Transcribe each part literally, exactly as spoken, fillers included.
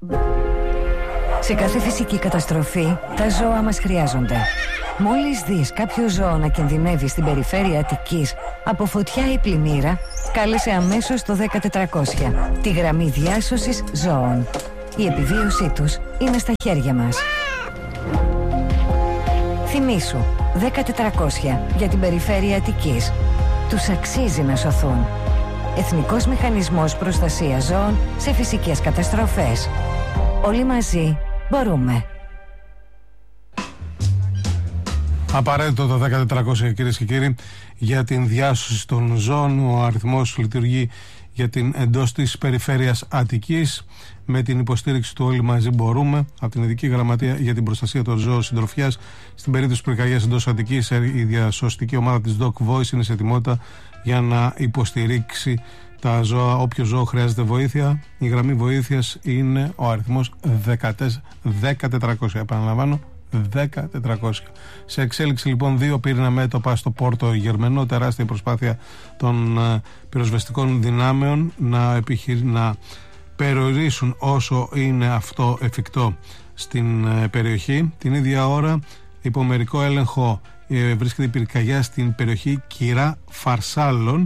Σε κάθε φυσική καταστροφή, τα ζώα μας χρειάζονται. Μόλις δεις κάποιο ζώο να κινδυνεύει στην περιφέρεια Αττικής από φωτιά ή πλημμύρα, κάλεσε αμέσως το δέκα τετρακόσια, τη γραμμή διάσωσης ζώων. Η επιβίωσή τους είναι στα χέρια μας. Θυμήσου, δέκα τετρακόσια για την περιφέρεια Αττικής. Τους αξίζει να σωθούν. Εθνικός Μηχανισμός Προστασίας Ζώων σε φυσικές καταστροφές. Όλοι μαζί μπορούμε. Απαραίτητο το δέκα τετρακόσια, κυρίες και κύριοι, για την διάσωση των ζώων. Ο αριθμός λειτουργεί για την εντός της περιφέρειας Αττικής με την υποστήριξη του Όλοι Μαζί Μπορούμε από την Ειδική Γραμματεία για την Προστασία των Ζώων Συντροφιάς. Στην περίπτωση πυρκαγιάς εντός Αττικής, η διασωστική ομάδα της Doc Voice είναι σε ετοιμότητα για να υποστηρίξει τα ζώα. Όποιο ζώο χρειάζεται βοήθεια, η γραμμή βοήθειας είναι ο αριθμός δέκα τετρακόσια. Επαναλαμβάνω, δέκα τετρακόσια. Σε εξέλιξη λοιπόν δύο πύρινα μέτωπα στο Πόρτο Γερμενό. Τεράστια προσπάθεια των uh, πυροσβεστικών δυνάμεων να, επιχειρ... να περιορίσουν όσο είναι αυτό εφικτό στην uh, περιοχή. Την ίδια ώρα, υπό μερικό έλεγχο, uh, βρίσκεται η πυρκαγιά στην περιοχή Κυρά Φαρσάλων,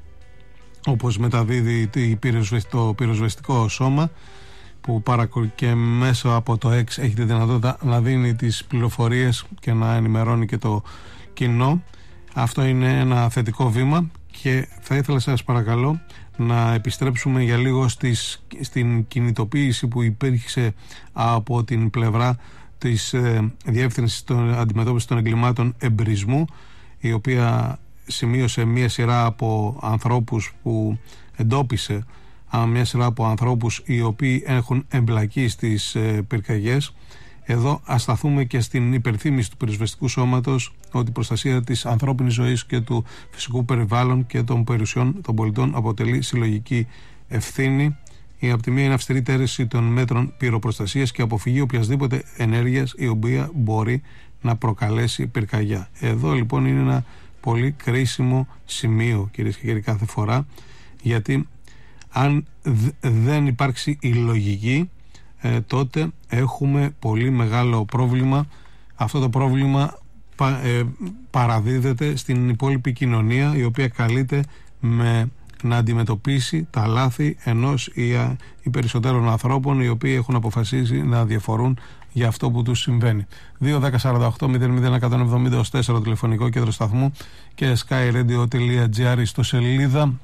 όπως μεταδίδει το πυροσβεστικό σώμα, που και μέσα από το X έχει τη δυνατότητα να δίνει τις πληροφορίες και να ενημερώνει και το κοινό. Αυτό είναι ένα θετικό βήμα και θα ήθελα, σας παρακαλώ, να επιστρέψουμε για λίγο στις, στην κινητοποίηση που υπήρξε από την πλευρά της ε, Διεύθυνσης των Αντιμετώπισης των Εγκλημάτων Εμπρισμού, η οποία σημείωσε μια σειρά από ανθρώπους που εντόπισε μια σειρά από ανθρώπους οι οποίοι έχουν εμπλακεί στις ε, πυρκαγιές. Εδώ ας σταθούμε και στην υπερθύμηση του πυροσβεστικού σώματος ότι η προστασία της ανθρώπινης ζωής και του φυσικού περιβάλλον και των περιουσιών των πολιτών αποτελεί συλλογική ευθύνη. Η από τη μία είναι αυστηρή τήρηση των μέτρων πυροπροστασίας και αποφυγή οποιασδήποτε ενέργειας η οποία μπορεί να προκαλέσει πυρκαγιά. Εδώ λοιπόν είναι ένα πολύ κρίσιμο σημείο, κυρίες και κύριοι, κάθε φορά, γιατί αν δεν υπάρξει η λογική, ε, τότε έχουμε πολύ μεγάλο πρόβλημα. Αυτό το πρόβλημα πα, ε, παραδίδεται στην υπόλοιπη κοινωνία, η οποία καλείται με, να αντιμετωπίσει τα λάθη ενός ή, ή περισσότερων ανθρώπων, οι οποίοι έχουν αποφασίσει να διαφορούν για αυτό που τους συμβαίνει. δύο δέκα σαράντα οκτώ μηδέν μηδέν εκατόν εβδομήντα τέσσερα τηλεφωνικό κέντρο σταθμού και skyradio τελεία gr στο σελίδα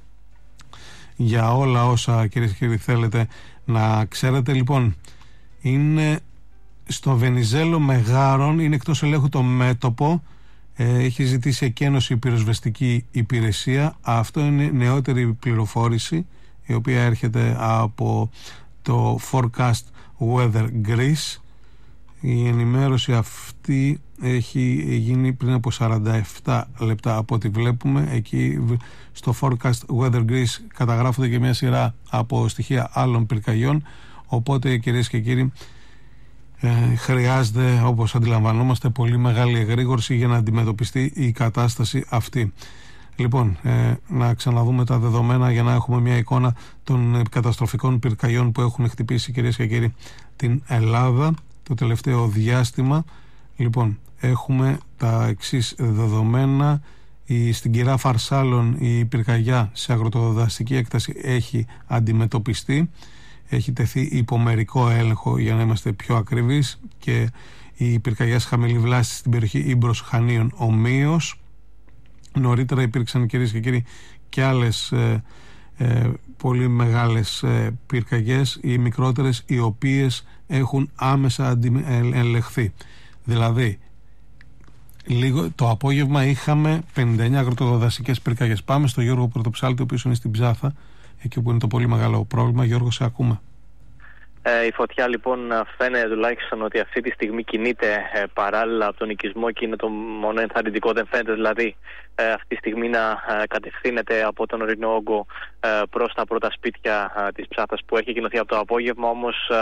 για όλα όσα, κυρίες και κύριοι, θέλετε να ξέρετε. Λοιπόν, είναι στο Βενιζέλο Μεγάρων, είναι εκτός ελέγχου το μέτωπο, ε, έχει ζητήσει εκένωση η πυροσβεστική υπηρεσία. Αυτό είναι νεότερη πληροφόρηση, η οποία έρχεται από το Forecast Weather Greece. Η ενημέρωση αυτή έχει γίνει πριν από σαράντα επτά λεπτά από ό,τι βλέπουμε. Εκεί στο Forecast Weather Greece καταγράφονται και μια σειρά από στοιχεία άλλων πυρκαγιών. Οπότε, κυρίες και κύριοι, ε, χρειάζεται, όπως αντιλαμβανόμαστε, πολύ μεγάλη εγρήγορση για να αντιμετωπιστεί η κατάσταση αυτή. Λοιπόν, ε, να ξαναδούμε τα δεδομένα για να έχουμε μια εικόνα των καταστροφικών πυρκαγιών που έχουν χτυπήσει, κυρίες και κύριοι, την Ελλάδα το τελευταίο διάστημα. Λοιπόν, έχουμε τα εξής δεδομένα. Η, στην Κυρά Φαρσάλων η πυρκαγιά σε αγροτοδασική έκταση έχει αντιμετωπιστεί, έχει τεθεί υπομερικό έλεγχο για να είμαστε πιο ακριβείς, και η πυρκαγιά σε χαμηλή βλάση στην περιοχή Ήμπρος Χανίων ομοίως. Νωρίτερα υπήρξαν, κυρίες και κύριοι, και άλλες ε, ε, πολύ μεγάλες ε, πυρκαγιές, οι μικρότερες, οι οποίες έχουν άμεσα αντι, ε, ελεγχθεί. Δηλαδή, λίγο το απόγευμα είχαμε πενήντα εννιά αγροτοδασικές πυρκαγιές. Πάμε στο Γιώργο Πρωτοψάλτη, ο οποίος είναι στην Ψάθα, εκεί που είναι το πολύ μεγάλο πρόβλημα. Γιώργο, σε ακούμε. Ε, η φωτιά λοιπόν φαίνεται τουλάχιστον ότι αυτή τη στιγμή κινείται ε, παράλληλα από τον οικισμό, και είναι το μόνο ενθαρρυντικό. Δεν φαίνεται δηλαδή ε, αυτή τη στιγμή να ε, κατευθύνεται από τον ορεινό όγκο ε, προς τα πρώτα σπίτια ε, της Ψάθας που έχει κοινωθεί από το απόγευμα. Όμως ε,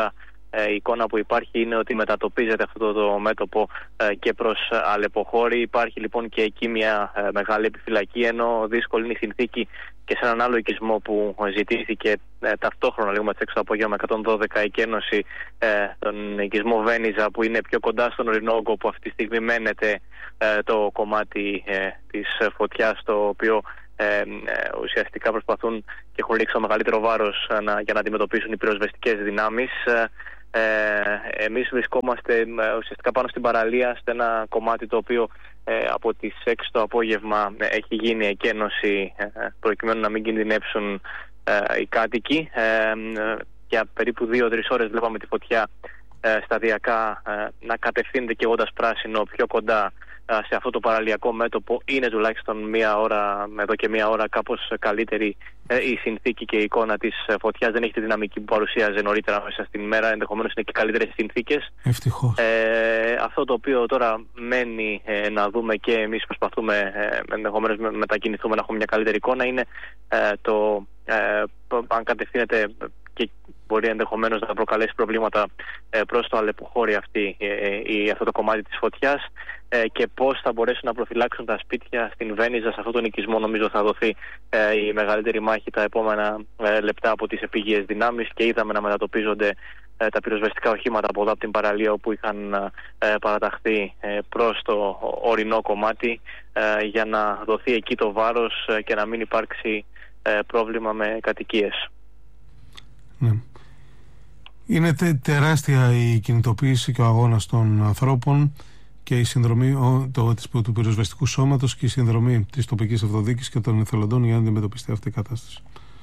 η εικόνα που υπάρχει είναι ότι μετατοπίζεται αυτό το μέτωπο και προς αλεποχώρη. Υπάρχει λοιπόν και εκεί μια μεγάλη επιφυλακή, ενώ δύσκολη είναι η συνθήκη και σε έναν άλλο οικισμό που ζητήθηκε ταυτόχρονα λίγο έξω το απόγευμα εκατόν δώδεκα η κένωση, τον οικισμό Βένιζα, που είναι πιο κοντά στον Ορεινόγκο, που αυτή τη στιγμή μένεται το κομμάτι της φωτιάς, το οποίο Ε, ε, ουσιαστικά προσπαθούν και έχουν ρίξει το μεγαλύτερο βάρος ε, να, για να αντιμετωπίσουν οι πυροσβεστικές δυνάμεις. Ε, ε, εμείς βρισκόμαστε ε, ουσιαστικά πάνω στην παραλία, σε ένα κομμάτι το οποίο ε, από τις έξι το απόγευμα ε, έχει γίνει εκένωση ε, προκειμένου να μην κινδυνεύσουν ε, οι κάτοικοι. Ε, ε, για περίπου δύο τρεις ώρες βλέπαμε τη φωτιά ε, σταδιακά ε, να κατευθύνεται καίγοντας πράσινο πιο κοντά σε αυτό το παραλιακό μέτωπο. Είναι τουλάχιστον μία ώρα, εδώ και μία ώρα, κάπως καλύτερη ε, η συνθήκη και η εικόνα της φωτιάς. Δεν έχει τη δυναμική που παρουσίαζε νωρίτερα μέσα στην ημέρα. Ενδεχομένως είναι και καλύτερες συνθήκες. Ευτυχώς. Ε, αυτό το οποίο τώρα μένει ε, να δούμε, και εμείς προσπαθούμε ε, ενδεχομένως με, μετακινηθούμε να έχουμε μια καλύτερη εικόνα, είναι ε, το ε, αν κατευθύνεται και μπορεί ενδεχομένως να προκαλέσει προβλήματα ε, προς το αλεποχώρι αυτή, ε, ε, αυτό το κομμάτι της φωτιάς, ε, και πώς θα μπορέσουν να προφυλάξουν τα σπίτια στην Βένιζα. Σε αυτόν τον οικισμό νομίζω θα δοθεί ε, η μεγαλύτερη μάχη τα επόμενα ε, λεπτά από τις επίγειες δυνάμεις, και είδαμε να μετατοπίζονται ε, τα πυροσβεστικά οχήματα από εδώ από την παραλία, όπου είχαν ε, παραταχθεί ε, προς το ορεινό κομμάτι, ε, για να δοθεί εκεί το βάρος ε, και να μην υπάρξει ε, πρόβλημα με κατοικίες. Ναι. Είναι τε, τεράστια η κινητοποίηση και ο αγώνας των ανθρώπων και η συνδρομή ο, το, της, του πυροσβεστικού σώματος και η συνδρομή της τοπικής αυτοδιοίκησης και των εθελοντών για να αντιμετωπιστεί αυτή η κατάσταση.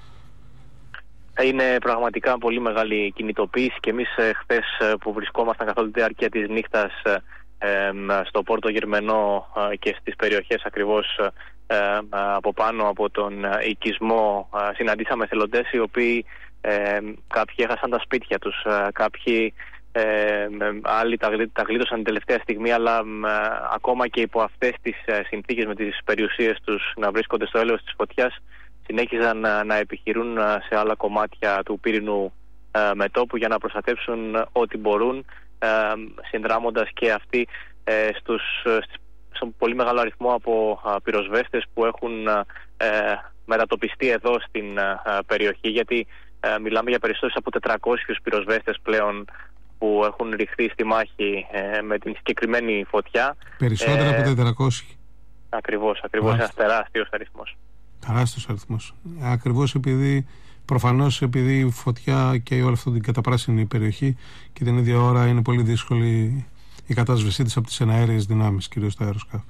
Είναι πραγματικά πολύ μεγάλη κινητοποίηση, και εμείς ε, χθες ε, που βρισκόμασταν καθ' όλη τη διάρκεια της νύχτας ε, ε, στο Πόρτο Γερμενό ε, και στις περιοχές ακριβώς ε, ε, από πάνω από τον ε, οικισμό, ε, συναντήσαμε εθελοντές οι οποίοι Ε, κάποιοι έχασαν τα σπίτια τους, ε, κάποιοι ε, άλλοι τα, τα γλίτωσαν την τελευταία στιγμή, αλλά ε, ακόμα και υπό αυτές τις ε, συνθήκες, με τις περιουσίες τους να βρίσκονται στο έλεος της φωτιάς, συνέχιζαν ε, να επιχειρούν ε, σε άλλα κομμάτια του πύρινου ε, μετώπου για να προστατεύσουν ε, ό,τι μπορούν, ε, συνδράμοντας και αυτοί ε, στους, στον πολύ μεγάλο αριθμό από ε, πυροσβέστες που έχουν ε, μετατοπιστεί εδώ στην ε, περιοχή, γιατί Ε, μιλάμε για περισσότερους από τετρακόσιους πυροσβέστες πλέον που έχουν ρηχθεί στη μάχη ε, με την συγκεκριμένη φωτιά. Περισσότερα ε, από τετρακόσιοι. Ακριβώς, ακριβώς. Ένας τεράστιος αριθμός. Τεράστιος αριθμός. Ακριβώς επειδή, προφανώς επειδή η φωτιά και όλη αυτή την καταπράσινη περιοχή, και την ίδια ώρα είναι πολύ δύσκολη η κατάσβεσή της από τις εναέριες δυνάμεις, κυρίως τα αεροσκάφη.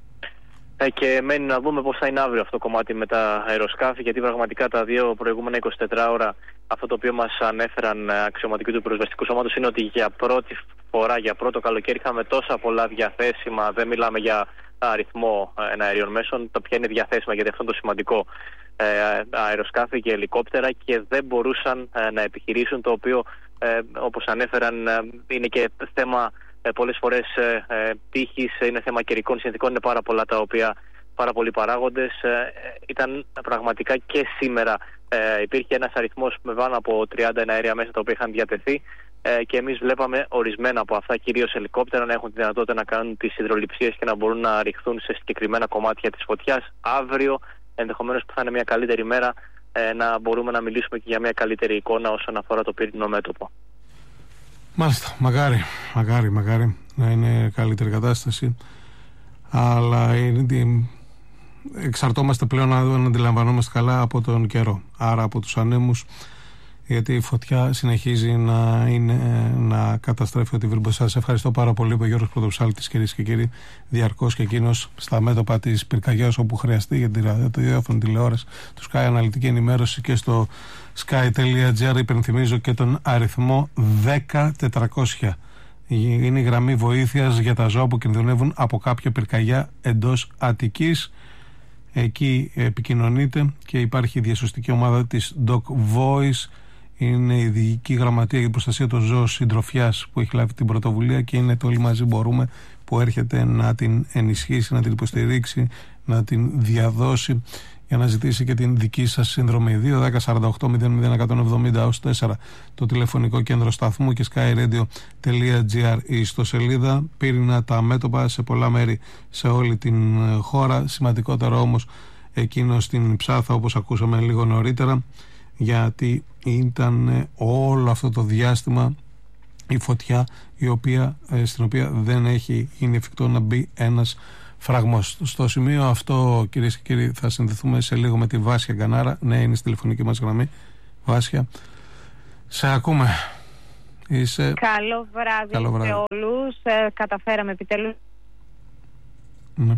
Και μένει να δούμε πώς θα είναι αύριο αυτό το κομμάτι με τα αεροσκάφη, γιατί πραγματικά τα δύο προηγούμενα εικοσιτέσσερις ώρα αυτό το οποίο μας ανέφεραν αξιωματικοί του πυροσβεστικού σώματος είναι ότι για πρώτη φορά, για πρώτο καλοκαίρι, είχαμε τόσα πολλά διαθέσιμα. Δεν μιλάμε για αριθμό εναερίων μέσων, τα οποία είναι διαθέσιμα, γιατί αυτό είναι το σημαντικό, ε, αεροσκάφη και ελικόπτερα, και δεν μπορούσαν ε, να επιχειρήσουν, το οποίο ε, όπως ανέφεραν ε, είναι και θέμα Ε, πολλές φορές ε, ε, τύχης, είναι θέμα καιρικών συνθηκών, είναι πάρα πολλά τα οποία, πάρα πολλοί παράγοντες. Ε, ήταν πραγματικά και σήμερα ε, υπήρχε ένας αριθμός με πάνω από τριάντα εναέρια μέσα τα οποία είχαν διατεθεί, ε, και εμείς βλέπαμε ορισμένα από αυτά, κυρίως ελικόπτερα, να έχουν τη δυνατότητα να κάνουν τις υδρολειψίες και να μπορούν να ρηχθούν σε συγκεκριμένα κομμάτια της φωτιάς. Αύριο, ενδεχομένως που θα είναι μια καλύτερη μέρα, ε, να μπορούμε να μιλήσουμε και για μια καλύτερη εικόνα όσον αφορά το πύρινο μέτωπο. Μάλιστα, μακάρι, μακάρι, μακάρι να είναι καλύτερη κατάσταση, αλλά είναι, εξαρτώμαστε πλέον, να, να αντιλαμβανόμαστε καλά, από τον καιρό, άρα από τους ανέμους, γιατί η φωτιά συνεχίζει να, είναι, να καταστρέφει ό,τι βρίσκεται. Σας ευχαριστώ πάρα πολύ, ο Γιώργος Πρωτοψάλτης, κυρίες και κύριοι, διαρκώς και εκείνος στα μέτωπα της πυρκαγιάς όπου χρειαστεί, για τη ραδιόφωνη τηλεόραση, του Sky Αναλυτική Ενημέρωση, και στο sky τελεία gr. Υπενθυμίζω και τον αριθμό δέκα τετρακόσια. Είναι η γραμμή βοήθειας για τα ζώα που κινδυνεύουν από κάποια πυρκαγιά εντός Αττικής. Εκεί επικοινωνείτε, και υπάρχει η διασωστική ομάδα της Dog Voice. Είναι η Διοικητική Γραμματεία για την Προστασία των Ζώων Συντροφιάς που έχει λάβει την πρωτοβουλία, και είναι το Όλοι Μαζί Μπορούμε που έρχεται να την ενισχύσει, να την υποστηρίξει, να την διαδώσει, για να ζητήσει και την δική σας συνδρομή. δύο ένα μηδέν σαράντα οκτώ μηδέν μηδέν εκατόν εβδομήντα τέσσερα το τηλεφωνικό κέντρο σταθμού και skyradio τελεία gr η ιστοσελίδα. Πύρινα τα μέτωπα σε πολλά μέρη σε όλη την χώρα. Σημαντικότερο όμως εκείνο στην Ψάθα, όπως ακούσαμε λίγο νωρίτερα, γιατί ήταν όλο αυτό το διάστημα η φωτιά η οποία, στην οποία δεν έχει γίνει εφικτό να μπει ένας φραγμός. Στο σημείο αυτό, κυρίες και κύριοι, θα συνδεθούμε σε λίγο με τη Βάσια Γκανάρα. Ναι, είναι στη τηλεφωνική μας γραμμή. Βάσια, σε ακούμε. Είσαι... Καλό βράδυ, Καλό βράδυ. σε όλους. Ε, καταφέραμε επιτέλους. Ναι.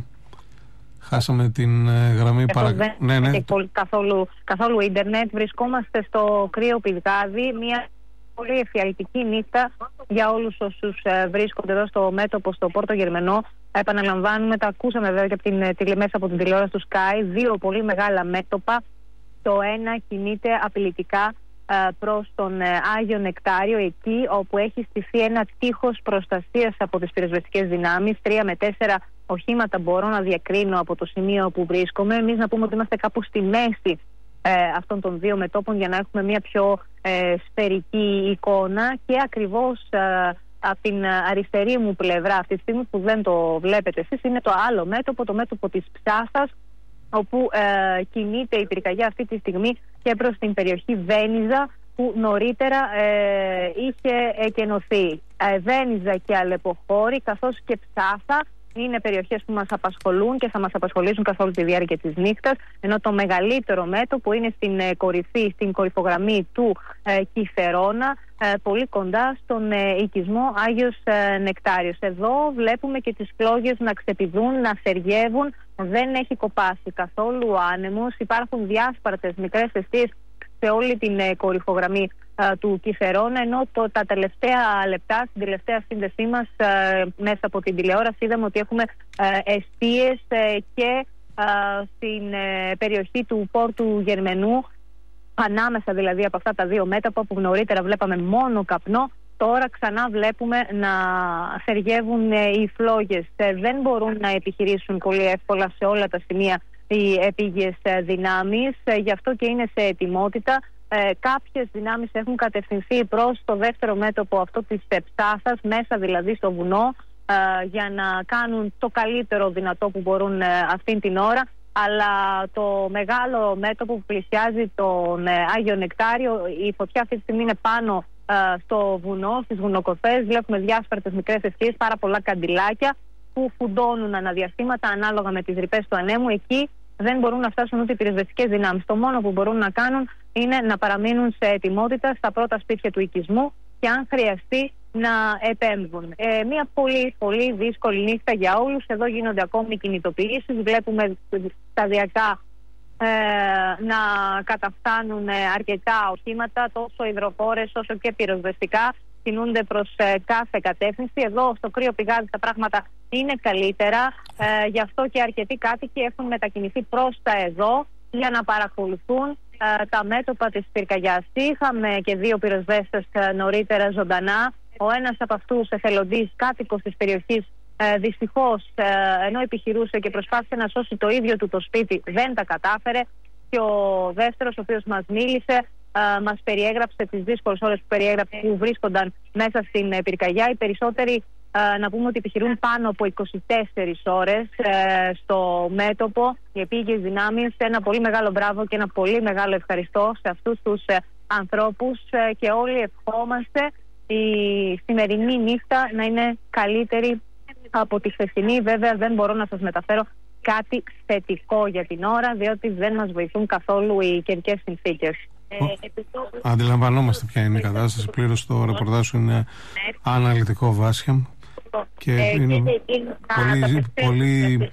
Χάσαμε την ε, γραμμή παρα... Δεν ναι, ναι. καθόλου, καθόλου ίντερνετ. Βρισκόμαστε στο κρύο Πηδγάδι, μια πολύ εφιαλτική νύχτα για όλους όσους ε, βρίσκονται εδώ στο μέτωπο στο Πόρτο Γερμενό. Επαναλαμβάνουμε, τα ακούσαμε βέβαια και από την, τη, μέσα από την τηλεόραση του Sky, δύο πολύ μεγάλα μέτωπα. Το ένα κινείται απειλητικά ε, προς τον ε, Άγιο Νεκτάριο, εκεί όπου έχει στηθεί ένα τείχος προστασίας από τις πυροσβεστικές δυνάμεις. Τρία με τέσσερα οχήματα μπορώ να διακρίνω από το σημείο όπου βρίσκομαι. Εμείς να πούμε ότι είμαστε κάπου στη μέση ε, αυτών των δύο μετώπων για να έχουμε μια πιο ε, σφαιρική εικόνα, και ακριβώς ε, από την αριστερή μου πλευρά, αυτή τη στιγμή που δεν το βλέπετε εσείς, είναι το άλλο μέτωπο, το μέτωπο της Ψάθας, όπου ε, κινείται η πυρκαγιά αυτή τη στιγμή και προς την περιοχή Βένιζα, που νωρίτερα ε, είχε εκενωθεί. Ε, Βένιζα και Αλεποχώρη, καθώς και Ψάθα, είναι περιοχές που μας απασχολούν και θα μας απασχολήσουν καθ' όλη τη διάρκεια της νύχτας, ενώ το μεγαλύτερο μέτωπο είναι στην ε, κορυφή, στην κορυφογραμμή του ε, Κιθερώνα, ε, πολύ κοντά στον ε, οικισμό Άγιος ε, Νεκτάριος. Εδώ βλέπουμε και τις φλόγες να ξεπηδούν, να θεριεύουν, δεν έχει κοπάσει καθόλου ο άνεμος, υπάρχουν διάσπαρτες μικρές αιστείες σε όλη την ε, κορυφογραμμή ε, του Κιθερώνα, ενώ το, τα τελευταία λεπτά, στην τελευταία σύνδεσή μας ε, μέσα από την τηλεόραση, είδαμε ότι έχουμε ε, εστίες ε, και ε, στην ε, περιοχή του Πόρτου Γερμενού, ανάμεσα δηλαδή από αυτά τα δύο μέτωπα που νωρίτερα βλέπαμε μόνο καπνό, τώρα ξανά βλέπουμε να θεριεύουν ε, οι φλόγες. Ε, δεν μπορούν να επιχειρήσουν πολύ εύκολα σε όλα τα σημεία οι επίγειες δυνάμεις, γι' αυτό και είναι σε ετοιμότητα. Ε, κάποιες δυνάμεις έχουν κατευθυνθεί προς το δεύτερο μέτωπο αυτό της Ψάθας, μέσα δηλαδή στο βουνό, ε, για να κάνουν το καλύτερο δυνατό που μπορούν ε, αυτήν την ώρα. Αλλά το μεγάλο μέτωπο που πλησιάζει τον ε, Άγιο Νεκτάριο, η φωτιά αυτή τη στιγμή είναι πάνω ε, στο βουνό, στις βουνοκορφές. Βλέπουμε διάσπαρτες μικρές αιστείες, πάρα πολλά καντιλάκια που φουντώνουν αναδιαστήματα ανάλογα με τις ρηπές του ανέμου. Εκεί δεν μπορούν να φτάσουν ούτε οι πυροσβεστικές δυνάμεις. Το μόνο που μπορούν να κάνουν είναι να παραμείνουν σε ετοιμότητα στα πρώτα σπίτια του οικισμού και αν χρειαστεί να επέμβουν. Ε, μια πολύ πολύ δύσκολη νύχτα για όλους. Εδώ γίνονται ακόμη κινητοποιήσεις. Βλέπουμε σταδιακά ε, να καταφτάνουν αρκετά οχήματα, τόσο υδροφόρες όσο και πυροσβεστικά. Κινούνται προς ε, κάθε κατεύθυνση. Εδώ στο κρύο Πηδγάδι τα πράγματα είναι καλύτερα. Ε, γι' αυτό και αρκετοί κάτοικοι έχουν μετακινηθεί προς τα εδώ για να παρακολουθούν ε, τα μέτωπα της πυρκαγιάς. Είχαμε και δύο πυροσβέστες ε, νωρίτερα ζωντανά. Ο ένας από αυτούς, εθελοντής κάτοικος της περιοχής, ε, δυστυχώς ε, ενώ επιχειρούσε και προσπάθησε να σώσει το ίδιο του το σπίτι, δεν τα κατάφερε. Και ο δεύτερος, ο οποίος μας μίλησε, Uh, μας περιέγραψε τις δύσκολες ώρες που περιέγραψε, που βρίσκονταν μέσα στην uh, πυρκαγιά. Οι περισσότεροι uh, να πούμε ότι επιχειρούν πάνω από είκοσι τέσσερις ώρες uh, στο μέτωπο, οι επίγειες δυνάμεις. Ένα πολύ μεγάλο μπράβο και ένα πολύ μεγάλο ευχαριστώ σε αυτούς τους uh, ανθρώπους uh, και όλοι ευχόμαστε η σημερινή νύχτα να είναι καλύτερη από τη χθεσινή. Βέβαια δεν μπορώ να σας μεταφέρω κάτι θετικό για την ώρα, διότι δεν μας βοηθούν καθόλου οι καιρικές συνθήκες. Ε, Αντιλαμβανόμαστε ποια είναι η κατάσταση. Πλήρως το ρεπορτάζ σου είναι αναλυτικό, Βάσια, και είναι πολύ, πολύ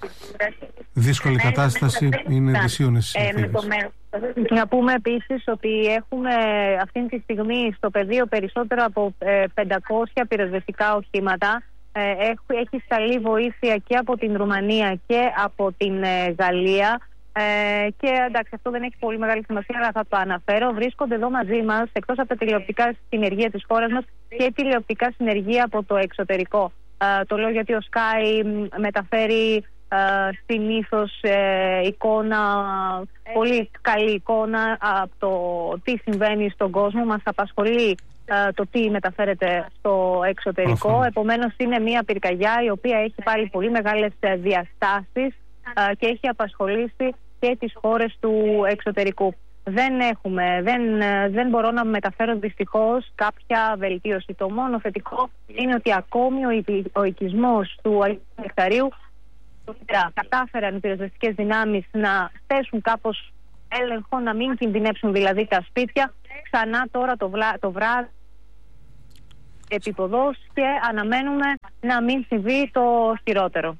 δύσκολη κατάσταση. Είναι δυσίωνες συνθήκες. Να πούμε επίσης ότι έχουμε αυτή τη στιγμή στο πεδίο περισσότερο από πεντακόσια πυροσβεστικά οχήματα. Έχει σταλεί βοήθεια και από την Ρουμανία και από την Γαλλία. Ε, και εντάξει, αυτό δεν έχει πολύ μεγάλη σημασία, αλλά θα το αναφέρω. Βρίσκονται εδώ μαζί μας, εκτός από τα τηλεοπτικά συνεργεία της χώρας μας, και τηλεοπτικά συνεργεία από το εξωτερικό. Ε, το λέω γιατί ο Sky μεταφέρει συνήθως ε, εικόνα, πολύ καλή εικόνα από το τι συμβαίνει στον κόσμο. Μας απασχολεί ε, το τι μεταφέρεται στο εξωτερικό. Αφού. Επομένως είναι μια πυρκαγιά η οποία έχει πάρει πολύ μεγάλες διαστάσεις ε, και έχει απασχολήσει και τις χώρες του εξωτερικού. Δεν έχουμε, δεν, δεν μπορώ να μεταφέρω δυστυχώς κάποια βελτίωση. Το μόνο θετικό είναι ότι ακόμη ο, ο οικισμός του Αγίου Νεκταρίου κατάφεραν οι πυροσβεστικές δυνάμεις να θέσουν κάπως έλεγχο, να μην κινδυνεύσουν δηλαδή τα σπίτια. Ξανά τώρα το, βλά, το βράδυ επίποδος και αναμένουμε να μην συμβεί το χειρότερο.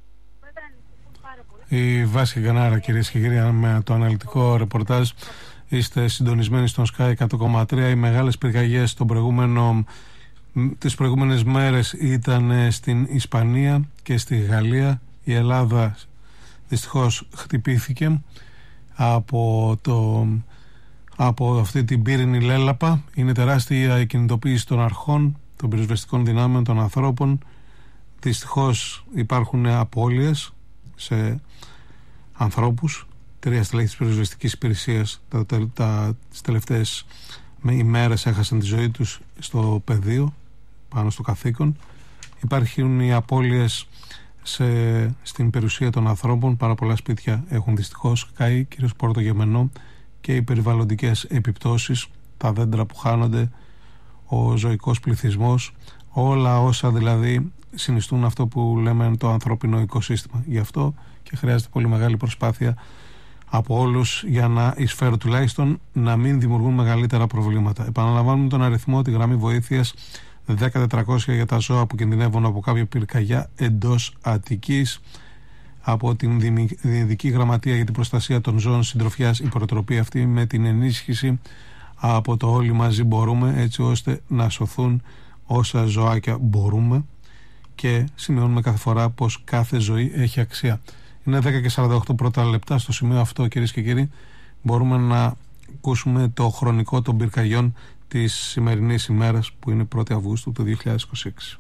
Η Βάσια Γκανάρα, κυρίες και κύριοι, με το αναλυτικό ρεπορτάζ. Είστε συντονισμένοι στον Sky εκατό κόμμα τρία. Οι μεγάλες πυρκαγιές των προηγούμενο, τις προηγούμενες μέρες ήταν στην Ισπανία και στη Γαλλία. Η Ελλάδα δυστυχώς χτυπήθηκε από, το, από αυτή την πύρινη λέλαπα. Είναι τεράστια η κινητοποίηση των αρχών, των πυροσβεστικών δυνάμεων, των ανθρώπων. Δυστυχώς υπάρχουν απώλειες σε ανθρώπους. Τρία στελέχη της πυροσβεστικής υπηρεσίας τα, τα, τα, τις τελευταίες ημέρες έχασαν τη ζωή τους στο πεδίο, πάνω στο καθήκον. Υπάρχουν οι απώλειες σε, στην περιουσία των ανθρώπων. Πάρα πολλά σπίτια έχουν δυστυχώς καεί, κυρίως Πορτογεμενό, και οι περιβαλλοντικές επιπτώσεις, τα δέντρα που χάνονται, ο ζωικός πληθυσμός, όλα όσα δηλαδή συνιστούν αυτό που λέμε το ανθρώπινο οικοσύστημα. Γι' αυτό και χρειάζεται πολύ μεγάλη προσπάθεια από όλους για να εισφέρουν, τουλάχιστον να μην δημιουργούν μεγαλύτερα προβλήματα. Επαναλαμβάνουμε τον αριθμό, τη γραμμή βοήθειας δέκα τετρακόσια για τα ζώα που κινδυνεύουν από κάποια πυρκαγιά εντός Αττικής. Από την Ειδική Γραμματεία για την Προστασία των Ζώων Συντροφιάς η προτροπή αυτή, με την ενίσχυση από το Όλοι Μαζί Μπορούμε, έτσι ώστε να σωθούν όσα ζωάκια μπορούμε, και σημειώνουμε κάθε φορά πως κάθε ζωή έχει αξία. Είναι δέκα και σαράντα οκτώ πρώτα λεπτά. Στο σημείο αυτό, κυρίες και κύριοι, μπορούμε να ακούσουμε το χρονικό των πυρκαγιών της σημερινής ημέρας, που είναι πρώτη Αυγούστου του δύο χιλιάδες είκοσι έξι.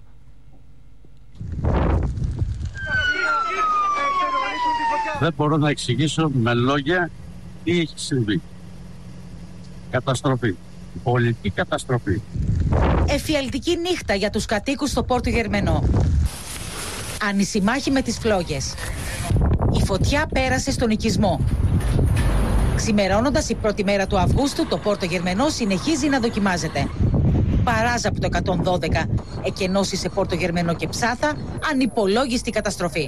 Δεν μπορώ να εξηγήσω με λόγια τι έχει συμβεί. Καταστροφή. Πολιτική καταστροφή. Εφιαλτική νύχτα για τους κατοίκους στο Πόρτο Γερμενό. Ανησημάχη με τις φλόγες. Η φωτιά πέρασε στον οικισμό. Ξημερώνοντας η πρώτη μέρα του Αυγούστου, το Πόρτο Γερμενό συνεχίζει να δοκιμάζεται. Παράζα από το εκατόν δώδεκα, εκενώσεις σε Πόρτο Γερμενό και Ψάθα, ανυπολόγιστη καταστροφή.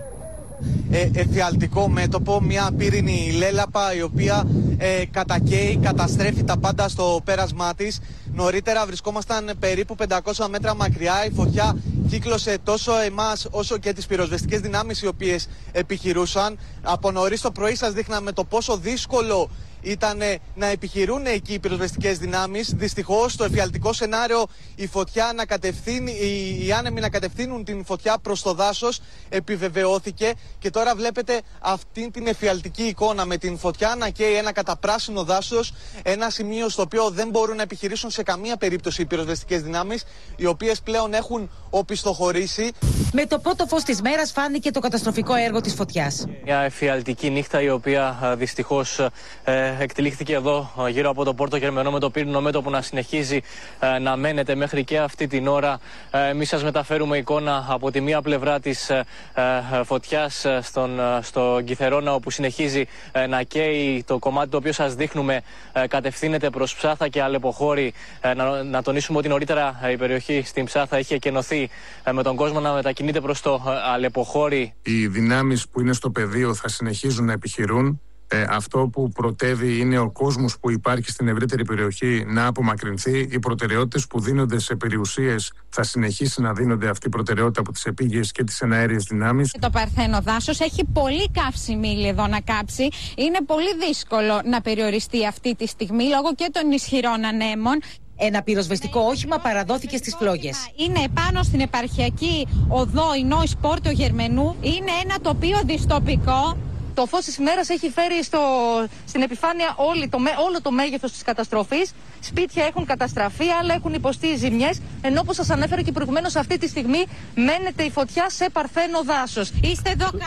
Ε, εφιαλτικό μέτωπο, μια πύρινη λέλαπα η οποία ε, κατακαίει, καταστρέφει τα πάντα στο πέρασμά της. Νωρίτερα βρισκόμασταν περίπου πεντακόσια μέτρα μακριά. Η φωτιά κύκλωσε τόσο εμάς όσο και τις πυροσβεστικές δυνάμεις οι οποίες επιχειρούσαν. Από νωρίς το πρωί σας δείχναμε το πόσο δύσκολο ήταν να επιχειρούν εκεί οι πυροσβεστικές δυνάμεις. Δυστυχώς, στο εφιαλτικό σενάριο, η φωτιά να κατευθύνει, οι, οι άνεμοι να κατευθύνουν την φωτιά προς το δάσος επιβεβαιώθηκε, και τώρα βλέπετε αυτή την εφιαλτική εικόνα με την φωτιά να καίει ένα καταπράσινο δάσος, ένα σημείο στο οποίο δεν μπορούν να επιχειρήσουν σε καμία περίπτωση οι πυροσβεστικές δυνάμεις, οι οποίες πλέον έχουν οπισθοχωρήσει. Με το πρώτο φως της μέρας φάνηκε το καταστροφικό έργο της φωτιάς. Μια εφιαλτική νύχτα η οποία δυστυχώς ε, εκτελήχθηκε εδώ γύρω από το Πόρτο Γερμενό, με το πύρινο μέτωπο να συνεχίζει ε, να μένεται μέχρι και αυτή την ώρα. Ε, εμείς σας μεταφέρουμε εικόνα από τη μία πλευρά της ε, ε, φωτιάς στον, στο Κιθερώνα, όπου συνεχίζει ε, να καίει. Το κομμάτι το οποίο σας δείχνουμε ε, κατευθύνεται προς Ψάθα και Αλεποχώρη. Ε, να, να τονίσουμε ότι νωρίτερα ε, η περιοχή στην Ψάθα είχε εκενωθεί ε, με τον κόσμο να μετακινείται προς το ε, Αλεποχώρη. Οι δυνάμεις που είναι στο πεδίο θα συνεχίζουν να επιχειρούν. Ε, αυτό που πρωτεύει είναι ο κόσμος που υπάρχει στην ευρύτερη περιοχή να απομακρυνθεί. Οι προτεραιότητες που δίνονται σε περιουσίες θα συνεχίσει να δίνονται αυτή η προτεραιότητα από τις επίγειες και τις εναέριες δυνάμεις. Το παρθένο δάσος έχει πολύ καύσιμη ύλη εδώ να κάψει. Είναι πολύ δύσκολο να περιοριστεί αυτή τη στιγμή λόγω και των ισχυρών ανέμων. Ένα πυροσβεστικό όχημα παραδόθηκε στις φλόγες. Είναι επάνω στην επαρχιακή οδό Ινόης Πόρτο Γερμενού. Είναι ένα τοπίο δυστοπικό. Το φως της ημέρας έχει φέρει στο, στην επιφάνεια όλη το, όλο το μέγεθος της καταστροφής. Σπίτια έχουν καταστραφεί, άλλα έχουν υποστεί ζημιές. Ενώ, όπως σας ανέφερα και προηγουμένως, αυτή τη στιγμή μένεται η φωτιά σε παρθένο δάσος. Είστε εδώ κάτοικος?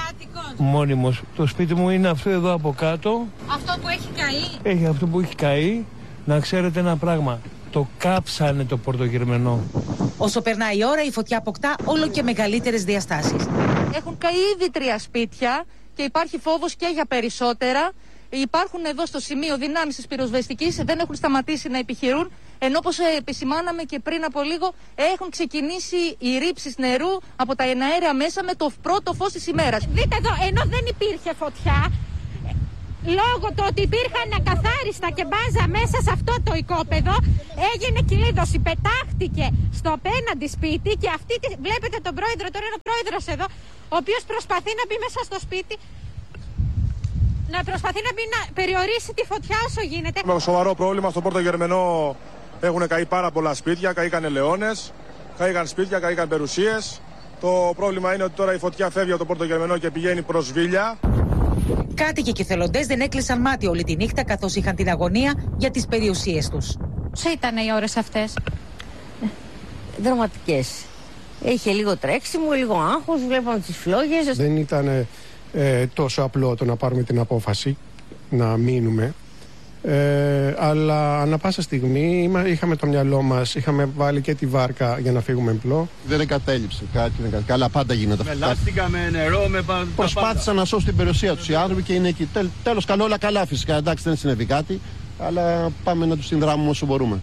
μόνιμος. Το σπίτι μου είναι αυτό εδώ από κάτω. Αυτό που έχει καεί. Έχει αυτό που έχει καεί. Να ξέρετε ένα πράγμα. Το κάψανε το πορτογερμενό. Όσο περνάει η ώρα, η φωτιά αποκτά όλο και μεγαλύτερες διαστάσεις. Έχουν καεί ήδη τρία σπίτια και υπάρχει φόβος και για περισσότερα. Υπάρχουν εδώ στο σημείο δυνάμεις της πυροσβεστικής, δεν έχουν σταματήσει να επιχειρούν. Ενώ όπως επισημάναμε και πριν από λίγο, έχουν ξεκινήσει οι ρήψεις νερού από τα εναέρια μέσα με το πρώτο φως της ημέρας. Δείτε εδώ, ενώ δεν υπήρχε φωτιά, λόγω του ότι υπήρχαν ακαθάριστα και μπάζα μέσα σε αυτό το οικόπεδο, έγινε κυλίδωση, πετάχτηκε στο απέναντι σπίτι και αυτή τη, βλέπετε τον πρόεδρο, τώρα είναι ο πρόεδρος εδώ, ο οποίος προσπαθεί να μπει μέσα στο σπίτι, να προσπαθεί να, μπει, να περιορίσει τη φωτιά όσο γίνεται. Με σοβαρό πρόβλημα στο Πόρτο Γερμενό έχουν καεί πάρα πολλά σπίτια, καήκαν ελαιώνες, καήκαν σπίτια, καήκαν περιουσίες. Το πρόβλημα είναι ότι τώρα η φωτιά φεύγει από το Πόρτο Γερμενό και πηγαίνει προς Βίλια. Κάτοικοι και θελοντές δεν έκλεισαν μάτι όλη τη νύχτα καθώς είχαν την αγωνία για τις περιουσίες τους. Πώς ήταν οι ώρες αυτές? Δραματικές. Είχε λίγο τρέξιμο, λίγο άγχος, βλέπαμε τις φλόγες. Δεν ήταν ε, τόσο απλό το να πάρουμε την απόφαση να μείνουμε. Ε, αλλά ανά πάσα στιγμή είχαμε το μυαλό μας, είχαμε βάλει και τη βάρκα για να φύγουμε εμπλό. Δεν εγκατέλειψε κάτι, δεν εγκατέλειψε. Αλλά πάντα γίνεται αυτό. Με λάστικα, με νερό, με πάντα. Προσπάθησαν να σώσουν την περιουσία τους οι άνθρωποι και είναι εκεί. Τέλ, τέλος, καλό, όλα καλά φυσικά. Εντάξει, δεν συνέβη κάτι, αλλά πάμε να τους συνδράμουμε όσο μπορούμε.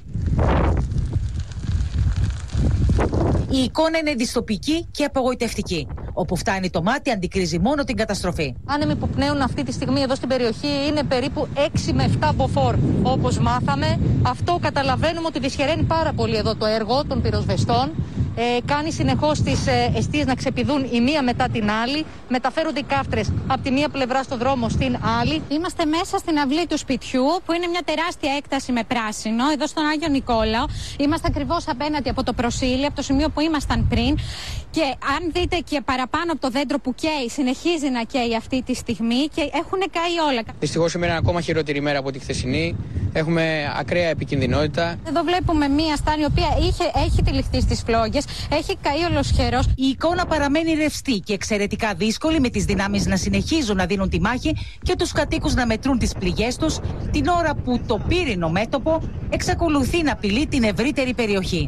Η εικόνα είναι δυστοπική και απογοητευτική. Όπου φτάνει το μάτι, αντικρίζει μόνο την καταστροφή. Άνεμοι που πνέουν αυτή τη στιγμή εδώ στην περιοχή είναι περίπου έξι με επτά μποφόρ. Όπως μάθαμε, αυτό καταλαβαίνουμε ότι δυσχεραίνει πάρα πολύ εδώ το έργο των πυροσβεστών. Ε, κάνει συνεχώς τις ε, εστίες να ξεπηδούν η μία μετά την άλλη. Μεταφέρονται οι κάφτρες από τη μία πλευρά στο δρόμο στην άλλη. Είμαστε μέσα στην αυλή του σπιτιού, που είναι μια τεράστια έκταση με πράσινο, εδώ στον Άγιο Νικόλαο. Είμαστε ακριβώς απέναντι από το προσήλι, από το σημείο που ήμασταν πριν. Και αν δείτε και παραπάνω από το δέντρο που καίει, συνεχίζει να καίει αυτή τη στιγμή και έχουν καεί όλα. Δυστυχώς σήμερα είναι ακόμα χειρότερη ημέρα από τη χθεσινή. Έχουμε ακραία επικινδυνότητα. Εδώ βλέπουμε μία στάνη η οποία είχε, έχει τυλιχθεί στις φλόγες, έχει καεί ολοσχερός. Η εικόνα παραμένει ρευστή και εξαιρετικά δύσκολη, με τις δυνάμεις να συνεχίζουν να δίνουν τη μάχη και τους κατοίκους να μετρούν τις πληγές τους, την ώρα που το πύρινο μέτωπο εξακολουθεί να απειλεί την ευρύτερη περιοχή.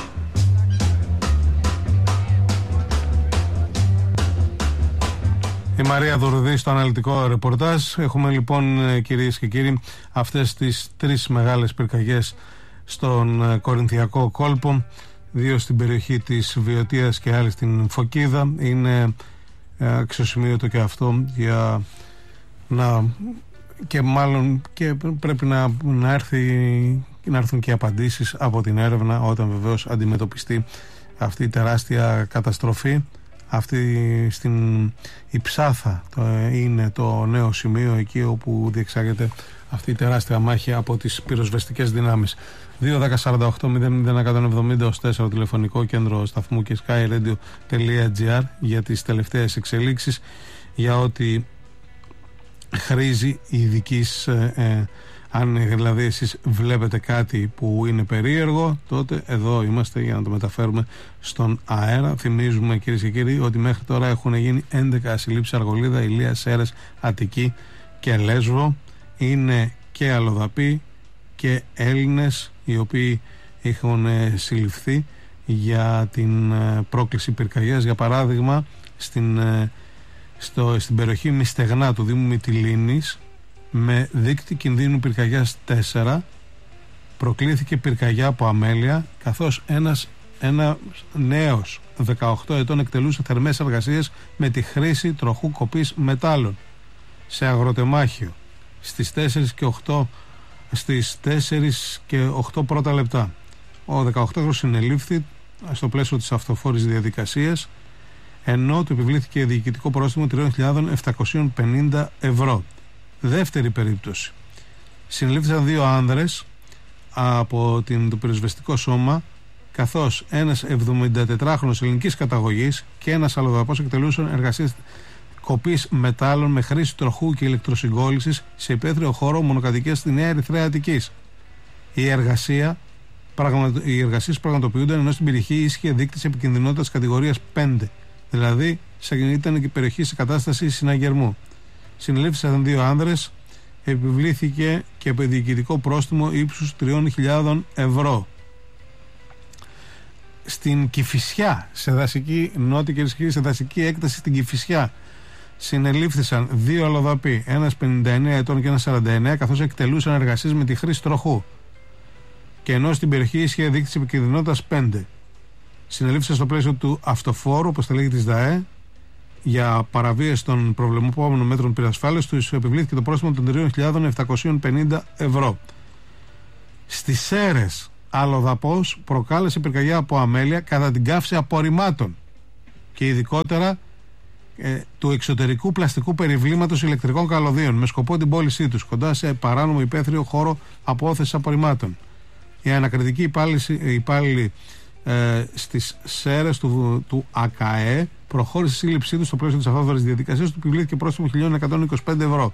Η Μαρία Δουρδή στο αναλυτικό ρεπορτάζ. Έχουμε λοιπόν, κυρίες και κύριοι, αυτές τις τρεις μεγάλες πυρκαγιές στον Κορινθιακό κόλπο, δύο στην περιοχή της Βιωτίας και άλλη στην Φωκίδα. Είναι αξιοσημείωτο και αυτό για να, και μάλλον και πρέπει να, να, έρθει, να έρθουν και απαντήσεις από την έρευνα όταν βεβαίως αντιμετωπιστεί αυτή η τεράστια καταστροφή. Αυτή στην η Ψάθα το, είναι το νέο σημείο εκεί όπου διεξάγεται αυτή η τεράστια μάχη από τις πυροσβεστικές δυνάμεις. δύο δέκα σαράντα οκτώ μηδέν μηδέν εκατόν εβδομήντα ως τέσσερα τηλεφωνικό κέντρο σταθμού και skyradio τελεία gr για τις τελευταίες εξελίξεις, για ό,τι χρήζει ειδικής ε, ε, αν δηλαδή εσείς βλέπετε κάτι που είναι περίεργο, τότε εδώ είμαστε για να το μεταφέρουμε στον αέρα. Θυμίζουμε, κυρίες και κύριοι, ότι μέχρι τώρα έχουν γίνει έντεκα συλλήψεις Αργολίδα, Ηλία, Σέρρες, Αττική και Λέσβο. Είναι και αλλοδαποί και Έλληνες οι οποίοι έχουν συλληφθεί για την πρόκληση πυρκαγιάς. Για παράδειγμα, στην, στο, στην περιοχή Μυστεγνά του Δήμου Μυτιλήνης, με δείκτη κινδύνου πυρκαγιάς τέσσερα, προκλήθηκε πυρκαγιά από αμέλεια, καθώς ένας ένα νέος δεκαοκτώ ετών εκτελούσε θερμές εργασίες με τη χρήση τροχού κοπής μετάλλων σε αγροτεμάχιο στις τέσσερις και οκτώ, στις τέσσερις και οκτώ πρώτα λεπτά. Ο δεκαοκτάχρονος συνελήφθη στο πλαίσιο της αυτοφόρης διαδικασίας, ενώ του επιβλήθηκε διοικητικό πρόστιμο τρεις χιλιάδες επτακόσια πενήντα ευρώ. Δεύτερη περίπτωση. Συνελήφθησαν δύο άνδρες από την, το πυροσβεστικό σώμα, καθώς ένας εβδομηντατετράχρονος ελληνικής καταγωγής και ένας αλλοδαπός εκτελούσαν εργασίες κοπής μετάλλων με χρήση τροχού και ηλεκτροσυγκόλλησης σε υπαίθριο χώρο μονοκατοικίας στη Νέα Ερυθρέα Αττικής. Η εργασία, οι εργασίες πραγματοποιούνταν ενώ στην περιοχή ίσχυε δείκτης επικινδυνότητας κατηγορίας πέντε, δηλαδή ήταν και η περιοχή σε κατάσταση συναγερμού. Συνελήφθησαν δύο άνδρες, επιβλήθηκε και διοικητικό πρόστιμο ύψους τριών χιλιάδων ευρώ. Στην Κηφισιά, σε δασική, νότια κυρίες και κύριοι, σε δασική έκταση στην Κηφισιά, συνελήφθησαν δύο αλλοδαποί, ένας πενήντα εννέα ετών και ένας σαράντα εννέα, καθώς εκτελούσαν εργασίες με τη χρήση τροχού. Και ενώ στην περιοχή ίσχυε δείκτη επικινδυνότητας πέντε. Συνελήφθησαν στο πλαίσιο του αυτοφόρου, όπως τα λέγει της ΔΑΕ, για παραβίαση των προβλεπόμενων μέτρων πυρασφάλειας, τους επιβλήθηκε το πρόστιμο των τρεις χιλιάδες επτακόσια πενήντα ευρώ. Στις Σέρρες, αλλοδαπός προκάλεσε πυρκαγιά από αμέλεια κατά την καύση απορριμμάτων και ειδικότερα ε, του εξωτερικού πλαστικού περιβλήματος ηλεκτρικών καλωδίων με σκοπό την πώλησή τους κοντά σε παράνομο υπαίθριο χώρο απόθεσης απορριμμάτων. Η ανακριτική υπάλληλη ε, στις Σέρρες του, του ΑΚΑΕ προχώρησε στη σύλληψή του στο πλαίσιο της αυτόφορης διαδικασίας, του επιβλήθηκε πρόστιμο χίλια εκατόν είκοσι πέντε ευρώ.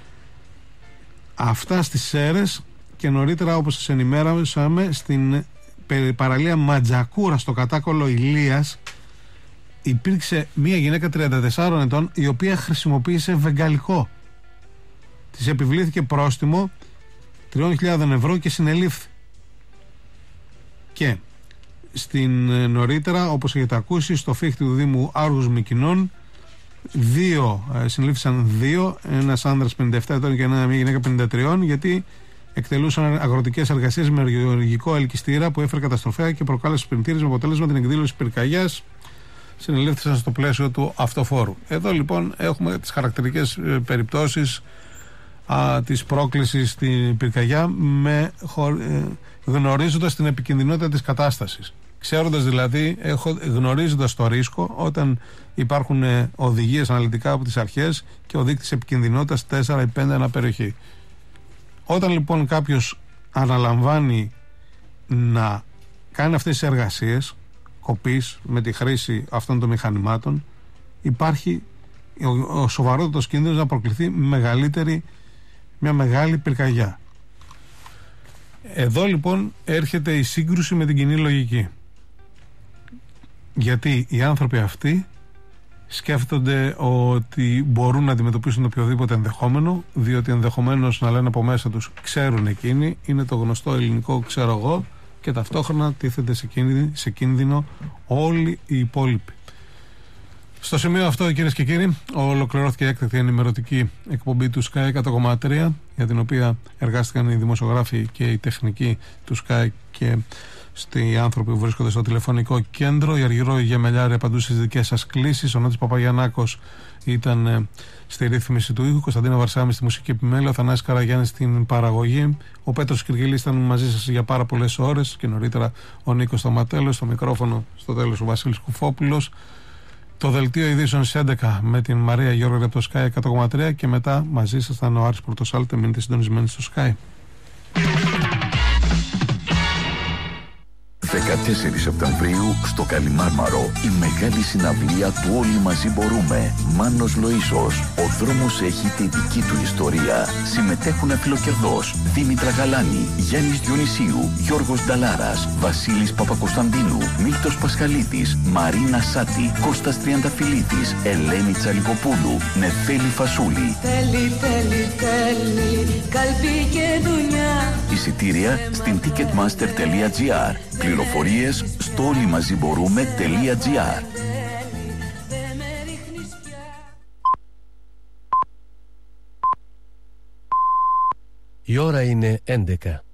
Αυτά στις Σέρρες. Και νωρίτερα, όπως σας ενημέρωσαμε, στην παραλία Ματζακούρα στο κατάκολο Ηλίας υπήρξε μια γυναίκα τριάντα τεσσάρων ετών η οποία χρησιμοποίησε βεγγαλικό. Της επιβλήθηκε πρόστιμο τριών χιλιάδων ευρώ και συνελήφθη. Και στην νωρίτερα, όπως έχετε ακούσει, στο φύχτη του Δήμου Άργους Μυκηνών δύο, συνελήφθησαν δύο, ένας άνδρας πενήντα επτά ετών και μια γυναίκα πενήντα τρία, γιατί εκτελούσαν αγροτικές εργασίες με γεωργικό ελκυστήρα που έφερε καταστροφέα και προκάλεσε πλημμύρες με αποτέλεσμα την εκδήλωση πυρκαγιάς. Συνελήφθησαν στο πλαίσιο του αυτοφόρου. Εδώ λοιπόν έχουμε τις χαρακτηριστικές ε, περιπτώσεις α, της πρόκλησης στην πυρκαγιά, με, χω, ε, γνωρίζοντας την επικινδυνότητα της κατάστασης. Ξέροντας δηλαδή, έχω, γνωρίζοντας το ρίσκο, όταν υπάρχουν ε, οδηγίες αναλυτικά από τις αρχές και ο δείκτης επικινδυνότητας τέσσερα ή πέντε ανά περιοχή. Όταν λοιπόν κάποιος αναλαμβάνει να κάνει αυτές τις εργασίες κοπής με τη χρήση αυτών των μηχανημάτων, υπάρχει ο, ο σοβαρότατος κίνδυνος να προκληθεί μεγαλύτερη, μια μεγάλη πυρκαγιά. Εδώ λοιπόν έρχεται η σύγκρουση με την κοινή λογική, γιατί οι άνθρωποι αυτοί σκέφτονται ότι μπορούν να αντιμετωπίσουν οποιοδήποτε ενδεχόμενο, διότι ενδεχομένως να λένε από μέσα τους ξέρουν εκείνοι, είναι το γνωστό ελληνικό ξέρω εγώ, και ταυτόχρονα τίθεται σε κίνδυνο, σε κίνδυνο όλοι οι υπόλοιποι. Στο σημείο αυτό, κυρίες και κύριοι, ολοκληρώθηκε η έκτακτη ενημερωτική εκπομπή του Sky εκατό κόμμα τρία, για την οποία εργάστηκαν οι δημοσιογράφοι και οι τεχνικοί του Sky και οι άνθρωποι που βρίσκονται στο τηλεφωνικό κέντρο. Η Αργυρό Γεμελιάρη απαντούσε στις δικές σας κλήσεις. Ο Νότης Παπαγιαννάκος ήταν ε, στη ρύθμιση του ήχου. Κωνσταντίνα Βαρσάμι στη μουσική επιμέλεια. Ο Θανάσης Καραγιάννης στην παραγωγή. Ο Πέτρος Κυργιλής ήταν μαζί σας για πάρα πολλές ώρες. Και νωρίτερα ο Νίκος Σταματέλος. Στο μικρόφωνο στο τέλος ο Βασίλης Κουφόπουλος. Το δελτίο ειδήσεων στις έντεκα με την Μαρία Γιώργο από το Sky εκατό κόμμα τρία. Και μετά μαζί σας θα είναι ο Άρης Πορτοσάλτε. Μείνετε συντονισμένοι στο Sky. δεκατέσσερις Σεπτεμβρίου στο Καλιμάρμαρο η μεγάλη συναυλία του Όλοι Μαζί Μπορούμε. Μάνος Λοΐσος. Ο δρόμος έχει τη δική του ιστορία. Συμμετέχουν Φιλοκερδός, Δήμητρα Γαλάνη, Γιάννης Διονυσίου, Γιώργος Νταλάρας, Βασίλης Παπακοσταντίνου, Μίλτος Πασχαλίτης, Μαρίνα Σάτη, Κώστας Τριανταφυλλίδης, Ελένη Τσαλικοπούλου, Νεφέλη Φασούλη. Θέλει, θέλει, θέλει, καλπί και δουλειά. Εισιτήρια στην ticketmaster τελεία gr. Πληροφορίες στο όλοιμαζιμπορούμε τελεία gr. Η ώρα είναι έντεκα.